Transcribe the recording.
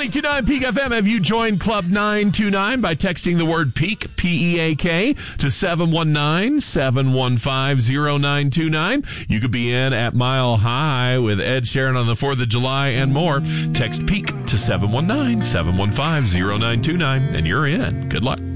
92.9 Peak FM. Have you joined Club 929 by texting the word PEAK, P-E-A-K, to 719-715-0929? You could be in at Mile High with Ed Sheeran on the 4th of July and more. Text PEAK to 719-715-0929, and you're in. Good luck.